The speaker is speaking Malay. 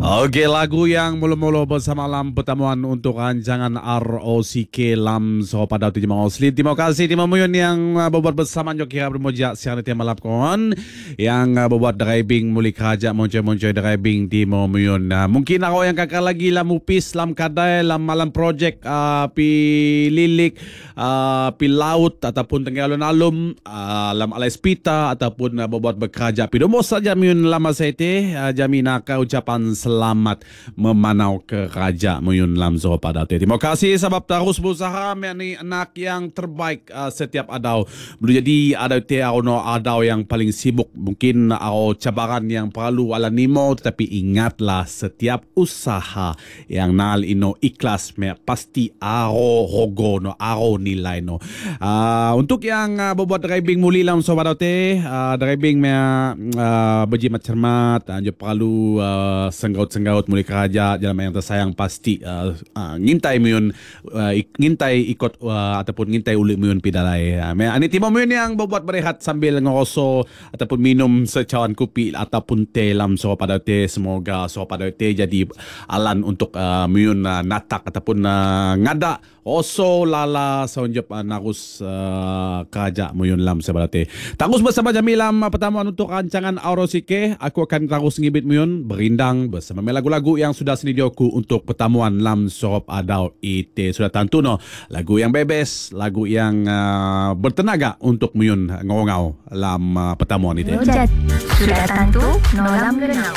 Oke, lagu yang mulu-mulu bersama Lam pertemuan untuk rancangan ROCK Lam so pada waktu Jemaah Osli. Terima kasih Timah Muyun yang berbuat bersama Nyo kira bermujak siang nanti malam kawan yang berbuat driving muli kerajak moncoi-moncoi driving Timah Muyun. Mungkin aku yang kakak lagi Lam Upis, Lam Kadai, Lam Malam Project, pi Lilik, pi Laut ataupun Tengah Alun-Alum, Lam Alai Spita ataupun berbuat bekerja pi domos saja Muyun Lam Asaite, jamina ke ucapan selamat memanau ke Raja Muyun Lam Zoho pada waktu. Terima kasih sebab terus berusaha ni anak yang terbaik setiap adau. Belum jadi adau te adau yang paling sibuk. Mungkin cabaran yang perlu ala nimo, tetapi ingatlah setiap usaha yang nal ino ikhlas me pasti rogo no nilai no. Untuk yang berbuat driving muli Lam Zoho pada waktu, driving me berjimat cermat, jo perlu senggaut muli kerja dalam yang tersayang pasti ngintai Muyun ngintai ikut ataupun ngintai ulik Muyun pidalai. Ani Timah Muyun yang berbuat berehat sambil ngeroso ataupun minum secawan kopi ataupun teh Lam Zoho pada teh. Semoga Zoho pada teh jadi alan untuk Muyun natak ataupun ngada oso lala sonjep narus kerja Muyun Lam Zoho pada teh. Terus bersama Jamilam pertama untuk rancangan ROCK. Aku akan terus ngibit Muyun berindang bersama lagu-lagu yang sudah sediaku untuk pertemuan Lam Zoho Adau Ite. Sudah tentu no lagu yang bebas, lagu yang bertenaga untuk Muyun ngau-ngau Lam pertemuan itu. Sudah tentu no Lam